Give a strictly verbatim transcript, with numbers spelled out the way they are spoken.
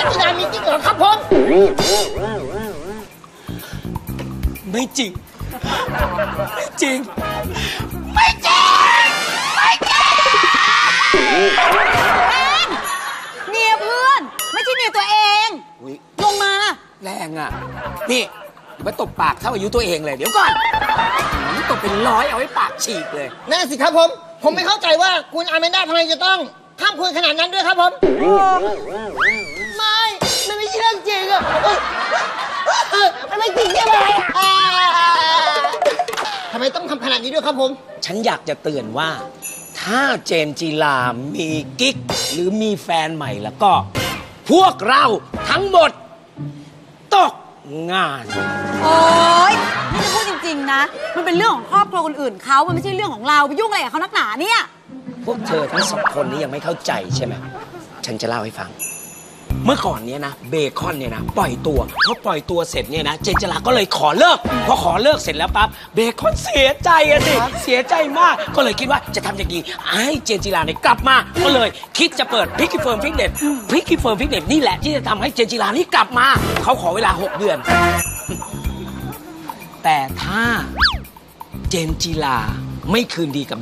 จจิรามีจริงเหรอครับผมไม่จริงไม่จริงไม่จริงไม่จริงเนียเพื่อนไม่ใช่เนียตัวเองลงมาแรงอ่ะนี่มาตบปากเท่าอายุตัวเองเลยเดี๋ยวก่อนตบเป็นร้อยเอาไว้ปากฉีกเลยนั่นสิครับผมผมไม่เข้าใจว่าคุณอาแมนด้าทำไมจะต้องข้ามคุณขนาดนั้นด้วยครับผมไม่มันไม่ใช่เรื่องจริงอ่ะมันไม่จริงใช่ไหมทำไมต้องทำขนาดนี้ด้วยครับผมฉันอยากจะเตือนว่าถ้าเจมส์จีรามีกิ๊กหรือมีแฟนใหม่แล้วก็พวกเราทั้งหมดตกงานโอ๊ยนี่จะพูดจริงๆนะมันเป็นเรื่องของครอบครัวคนอื่นเขามันไม่ใช่เรื่องของเราไปยุ่งอะไรกับเขานักหนาเนี่ยพวกเธอทั้งสองคนนี้ยังไม่เข้าใจใช่ไหมฉันจะเล่าให้ฟังเมื่อก่อนเนี้ยนะเบคอนเนี่ยนะปล่อยตัวพอปล่อยตัวเสร็จเนี่ยนะเจนจิราก็เลยขอเลิกพอขอเลิกเสร็จแล้วปั๊บเบคอนเสียใจอะสิเสียใจมากก็เลยคิดว่าจะทำอย่างดีให้เจนจิราเนี่ยกลับมาก็เลยคิดจะเปิดพิกกี้เฟิร์มฟิตเนสพิกกี้เฟิร์มฟิตเนสนี่แหละที่จะทำให้เจนจิรานี่กลับมาเขาขอเวลาหกเดือนแต่ถ้าเจนจิราไม่คืนดีกับ